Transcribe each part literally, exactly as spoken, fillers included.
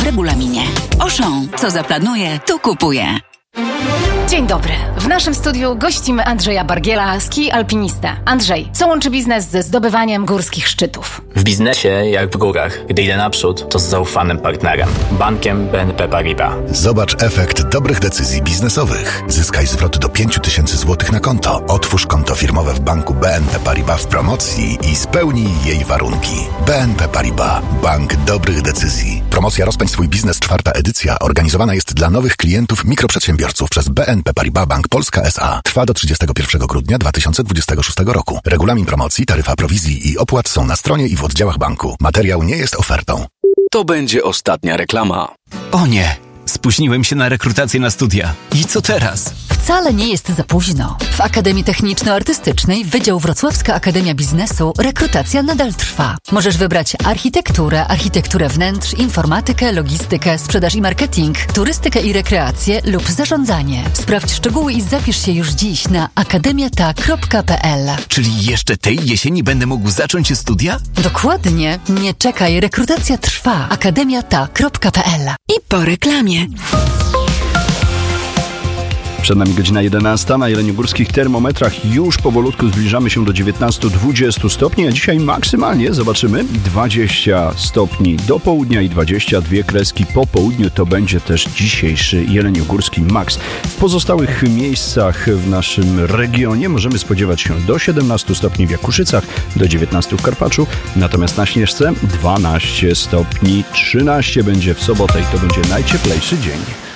regulaminie. Auchan, co zaplanuje, to kupuje. Dzień dobry. W naszym studiu gościmy Andrzeja Bargiela, ski alpinista. Andrzej, co łączy biznes ze zdobywaniem górskich szczytów? W biznesie, jak w górach, gdy idę naprzód, to z zaufanym partnerem. Bankiem B N P Paribas. Zobacz efekt dobrych decyzji biznesowych. Zyskaj zwrot do pięć tysięcy złotych na konto. Otwórz konto firmowe w banku B N P Paribas w promocji i spełnij jej warunki. B N P Paribas. Bank dobrych decyzji. Promocja Rozpędź swój biznes, czwarta edycja, organizowana jest dla nowych klientów mikroprzedsiębiorców przez B N P Paribas Bank Polska S A. Trwa do trzydziestego pierwszego grudnia dwa tysiące dwudziestego szóstego roku. Regulamin promocji, taryfa prowizji i opłat są na stronie i w oddziałach banku. Materiał nie jest ofertą. To będzie ostatnia reklama. O nie! Spóźniłem się na rekrutację na studia. I co teraz? Wcale nie jest za późno. W Akademii Techniczno-Artystycznej Wydział Wrocławska Akademia Biznesu rekrutacja nadal trwa. Możesz wybrać architekturę, architekturę wnętrz, informatykę, logistykę, sprzedaż i marketing, turystykę i rekreację lub zarządzanie. Sprawdź szczegóły i zapisz się już dziś na akademiata kropka p l. Czyli jeszcze tej jesieni będę mógł zacząć studia? Dokładnie. Nie czekaj, rekrutacja trwa. akademiata kropka p l. I po reklamie. Przed nami godzina jedenasta. Na jeleniogórskich termometrach już powolutku zbliżamy się do dziewiętnastu dwudziestu stopni, a dzisiaj maksymalnie zobaczymy dwadzieścia stopni do południa i dwadzieścia dwie kreski po południu. To będzie też dzisiejszy jeleniogórski maks. W pozostałych miejscach w naszym regionie możemy spodziewać się do siedemnastu stopni w Jakuszycach, do dziewiętnastu w Karpaczu, natomiast na Śnieżce dwanaście stopni, trzynaście będzie w sobotę i to będzie najcieplejszy dzień.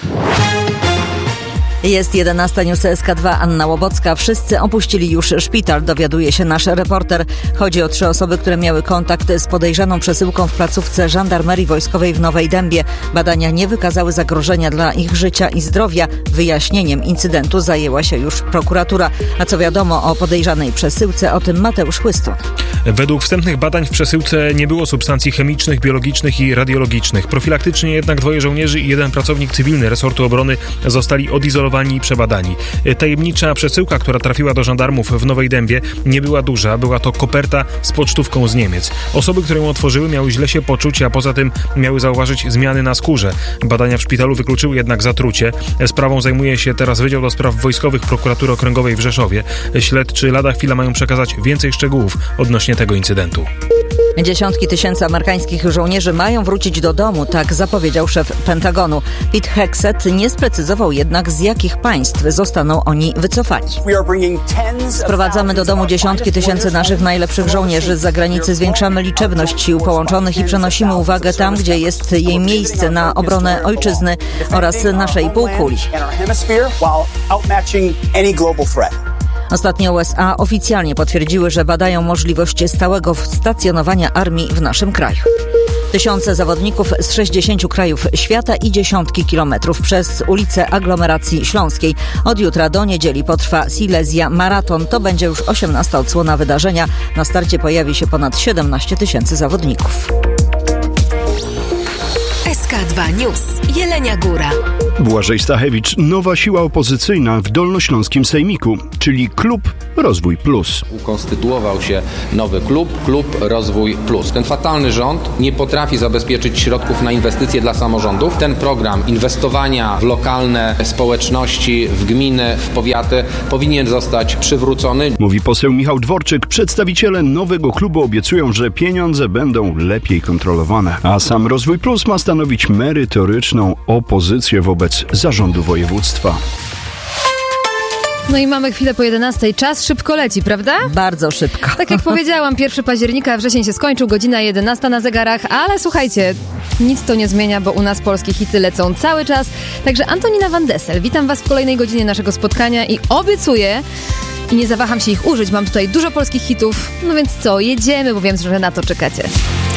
Jest jedenasta, News S K dwa, Anna Łobocka. Wszyscy opuścili już szpital, dowiaduje się nasz reporter. Chodzi o trzy osoby, które miały kontakt z podejrzaną przesyłką w placówce Żandarmerii Wojskowej w Nowej Dębie. Badania nie wykazały zagrożenia dla ich życia i zdrowia. Wyjaśnieniem incydentu zajęła się już prokuratura. A co wiadomo o podejrzanej przesyłce, o tym Mateusz Łystun. Według wstępnych badań w przesyłce nie było substancji chemicznych, biologicznych i radiologicznych. Profilaktycznie jednak dwoje żołnierzy i jeden pracownik cywilny resortu obrony zostali odizolowani i przebadani. Tajemnicza przesyłka, która trafiła do żandarmów w Nowej Dębie, nie była duża. Była to koperta z pocztówką z Niemiec. Osoby, które ją otworzyły, miały źle się poczuć, a poza tym miały zauważyć zmiany na skórze. Badania w szpitalu wykluczyły jednak zatrucie. Sprawą zajmuje się teraz Wydział do Spraw Wojskowych Prokuratury Okręgowej w Rzeszowie. Śledczy lada chwila mają przekazać więcej szczegółów odnośnie tego incydentu. Dziesiątki tysięcy amerykańskich żołnierzy mają wrócić do domu, tak zapowiedział szef Pentagonu. Pete Hegseth nie sprecyzował jednak, z jakich państw zostaną oni wycofani. Sprowadzamy do domu dziesiątki tysięcy naszych najlepszych żołnierzy z zagranicy, zwiększamy liczebność sił połączonych i przenosimy uwagę tam, gdzie jest jej miejsce, na obronę ojczyzny oraz naszej półkuli. Ostatnio U S A oficjalnie potwierdziły, że badają możliwość stałego stacjonowania armii w naszym kraju. Tysiące zawodników z sześćdziesięciu krajów świata i dziesiątki kilometrów przez ulice aglomeracji śląskiej. Od jutra do niedzieli potrwa Silesia Maraton. To będzie już osiemnasta odsłona wydarzenia. Na starcie pojawi się ponad siedemnaście tysięcy zawodników. S K dwa News. Jelenia Góra. Błażej Stachewicz, nowa siła opozycyjna w Dolnośląskim Sejmiku, czyli Klub Rozwój Plus. Ukonstytuował się nowy klub, Klub Rozwój Plus. Ten fatalny rząd nie potrafi zabezpieczyć środków na inwestycje dla samorządów. Ten program inwestowania w lokalne społeczności, w gminy, w powiaty powinien zostać przywrócony. Mówi poseł Michał Dworczyk. Przedstawiciele nowego klubu obiecują, że pieniądze będą lepiej kontrolowane, a sam Rozwój Plus ma stanowić merytoryczną opozycję wobec zarządu województwa. No i mamy chwilę po jedenastej. Czas szybko leci, prawda? Bardzo szybko. Tak jak powiedziałam, pierwszego października, wrzesień się skończył, godzina jedenasta na zegarach, ale słuchajcie, nic to nie zmienia, bo u nas polskie hity lecą cały czas. Także Antonina Van Dessel, witam Was w kolejnej godzinie naszego spotkania i obiecuję, i nie zawaham się ich użyć, mam tutaj dużo polskich hitów, no więc co, jedziemy, bo wiem, że na to czekacie.